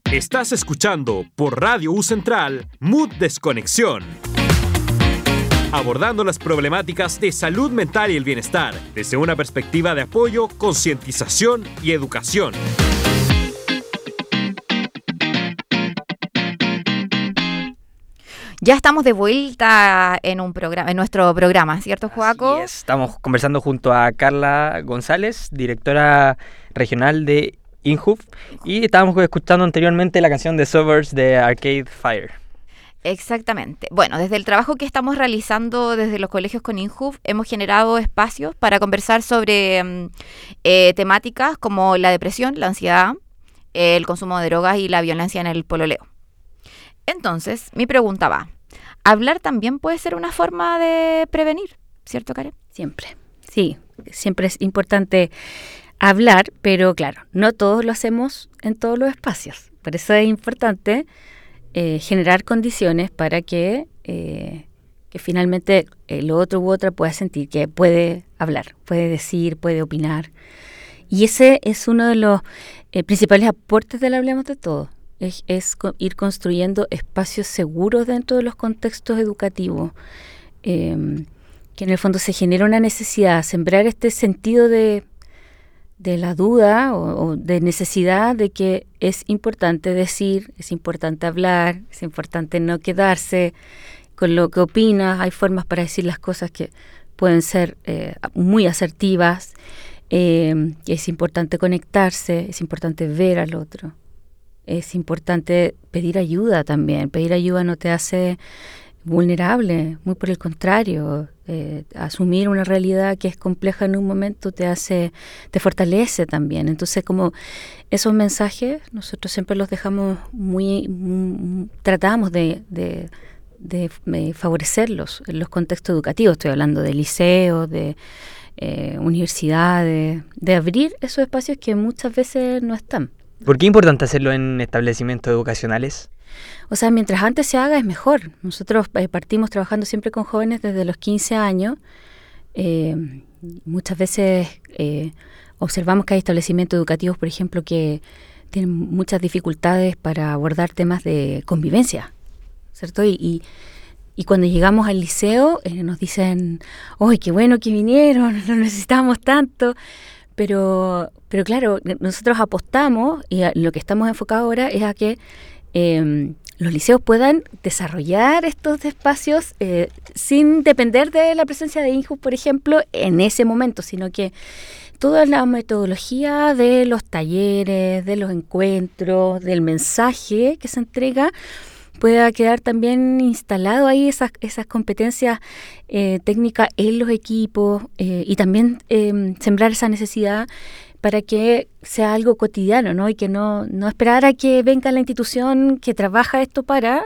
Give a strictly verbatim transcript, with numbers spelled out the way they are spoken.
Estás escuchando por Radio U Central Mood Desconexión. Abordando las problemáticas de salud mental y el bienestar desde una perspectiva de apoyo, concientización y educación. Ya estamos de vuelta en un programa, en nuestro programa, ¿cierto, Joaco? Así es. Estamos conversando junto a Carla González, directora regional de INHUF, y estábamos escuchando anteriormente la canción de Suburbs de Arcade Fire. Exactamente. Bueno, desde el trabajo que estamos realizando desde los colegios con INHUF, hemos generado espacios para conversar sobre eh, temáticas como la depresión, la ansiedad, el consumo de drogas y la violencia en el pololeo. Entonces, mi pregunta va, ¿hablar también puede ser una forma de prevenir? ¿Cierto, Karen? Siempre, sí, siempre es importante hablar, pero claro, no todos lo hacemos en todos los espacios. Por eso es importante eh, generar condiciones para que, eh, que finalmente el otro u otra pueda sentir que puede hablar, puede decir, puede opinar. Y ese es uno de los eh, principales aportes del Hablemos de Todo. Es, es co- ir construyendo espacios seguros dentro de los contextos educativos, eh, que en el fondo se genera una necesidad, sembrar este sentido de, de la duda o, o de necesidad de que es importante decir, es importante hablar, es importante no quedarse con lo que opinas. Hay formas para decir las cosas que pueden ser eh, muy asertivas, eh, es importante conectarse, es importante ver al otro. Es importante pedir ayuda también. Pedir ayuda no te hace vulnerable, muy por el contrario. Eh, asumir una realidad que es compleja en un momento te hace, te fortalece también. Entonces, como esos mensajes, nosotros siempre los dejamos muy, muy tratamos de, de, de, de favorecerlos en los contextos educativos. Estoy hablando de liceos, de eh, universidades, de abrir esos espacios que muchas veces no están. ¿Por qué es importante hacerlo en establecimientos educacionales? O sea, mientras antes se haga es mejor. Nosotros eh, partimos trabajando siempre con jóvenes desde los quince años. Eh, muchas veces eh, observamos que hay establecimientos educativos, por ejemplo, que tienen muchas dificultades para abordar temas de convivencia, ¿cierto? Y, y, y cuando llegamos al liceo eh, nos dicen, ¡ay, qué bueno que vinieron! No necesitamos tanto. Pero, pero claro, nosotros apostamos y a, lo que estamos enfocados ahora es a que eh, los liceos puedan desarrollar estos espacios eh, sin depender de la presencia de INHUF, por ejemplo, en ese momento, sino que toda la metodología de los talleres, de los encuentros, del mensaje que se entrega, pueda quedar también instalado ahí esas, esas competencias eh, técnicas en los equipos eh, y también eh, sembrar esa necesidad para que sea algo cotidiano, ¿no? Y que no, no esperar a que venga la institución que trabaja esto para,